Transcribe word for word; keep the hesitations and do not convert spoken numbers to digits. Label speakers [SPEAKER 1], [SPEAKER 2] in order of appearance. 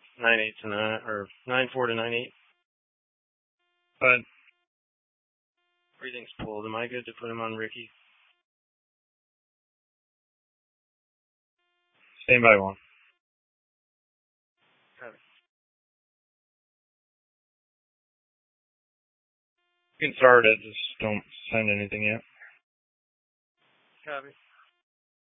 [SPEAKER 1] nine eight to nine or nine four to nine eight. But everything's pulled. Am I good to put him on Ricky? Stand by one. Copy. You can start it, just don't send anything yet. Copy.